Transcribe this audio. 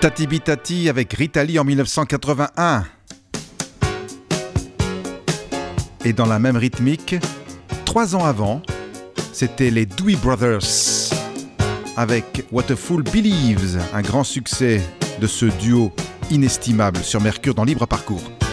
Tati Bitati avec Rita Lee en 1981. Et dans la même rythmique, 3 ans avant, c'était les Dewey Brothers avec What a Fool Believes, un grand succès de ce duo inestimable sur Mercure dans Libre Parcours.